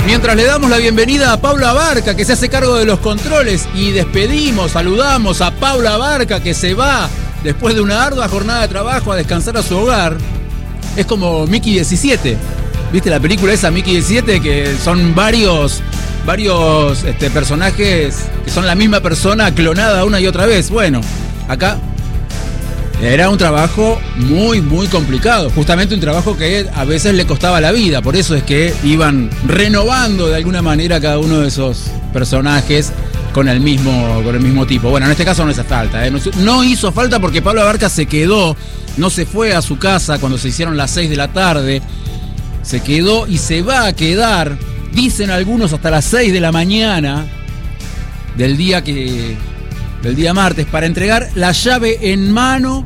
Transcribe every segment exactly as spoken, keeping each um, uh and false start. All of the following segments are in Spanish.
Mientras le damos la bienvenida a Pablo Abarca, que se hace cargo de los controles, y despedimos, saludamos a Pablo Abarca, que se va después de una ardua jornada de trabajo a descansar a su hogar. Es como Mickey diecisiete. ¿Viste la película esa, Mickey diecisiete? Que son varios, varios este, personajes que son la misma persona clonada una y otra vez. Bueno, acá era un trabajo muy, muy complicado. Justamente un trabajo que a veces le costaba la vida. Por eso es que iban renovando de alguna manera cada uno de esos personajes con el mismo, con el mismo tipo. Bueno, en este caso no hizo falta, ¿eh? No, no hizo falta porque Pablo Abarca se quedó, no se fue a su casa cuando se hicieron las seis de la tarde. Se quedó y se va a quedar, dicen algunos, hasta las seis de la mañana del día que... del día martes, para entregar la llave en mano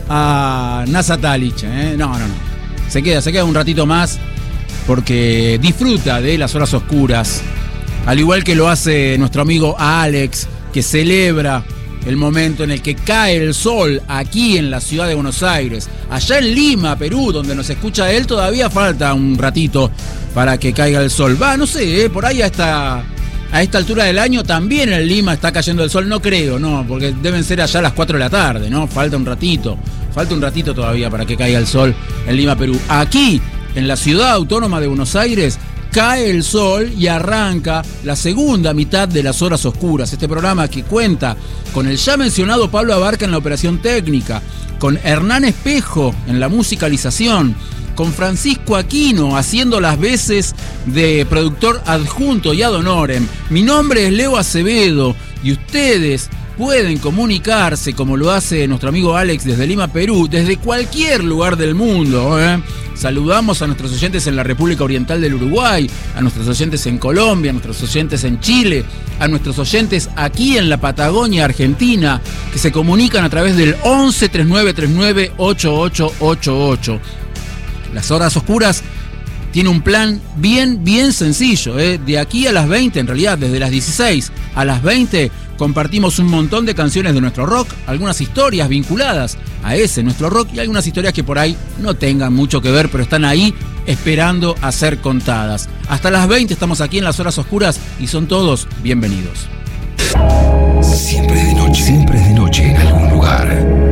a Nasa Talic, ¿eh? No, no, no. Se queda, se queda un ratito más porque disfruta de las horas oscuras. Al igual que lo hace nuestro amigo Alex, que celebra el momento en el que cae el sol aquí en la ciudad de Buenos Aires. Allá en Lima, Perú, donde nos escucha él, todavía falta un ratito para que caiga el sol. Va, no sé, ¿eh? Por ahí hasta... a esta altura del año también en Lima está cayendo el sol, no creo, no, porque deben ser allá a las cuatro de la tarde, ¿no? Falta un ratito, falta un ratito todavía para que caiga el sol en Lima, Perú. Aquí, en la ciudad autónoma de Buenos Aires, cae el sol y arranca la segunda mitad de las horas oscuras. Este programa que cuenta con el ya mencionado Pablo Abarca en la operación técnica, con Hernán Espejo en la musicalización, con Francisco Aquino haciendo las veces de productor adjunto y ad honorem. Mi nombre es Leo Acevedo y ustedes pueden comunicarse, como lo hace nuestro amigo Alex desde Lima, Perú, desde cualquier lugar del mundo, ¿eh? Saludamos a nuestros oyentes en la República Oriental del Uruguay, a nuestros oyentes en Colombia, a nuestros oyentes en Chile, a nuestros oyentes aquí en la Patagonia Argentina, que se comunican a través del once treinta y nueve treinta y nueve ochenta y ocho ochenta y ocho. Las horas oscuras tiene un plan bien, bien sencillo, ¿eh? De aquí a las veinte, en realidad desde las dieciséis a las veinte, compartimos un montón de canciones de nuestro rock, algunas historias vinculadas a ese nuestro rock y algunas historias que por ahí no tengan mucho que ver, pero están ahí esperando a ser contadas. Hasta las veinte estamos aquí en las horas oscuras y son todos bienvenidos. Siempre de noche, siempre de noche en algún lugar.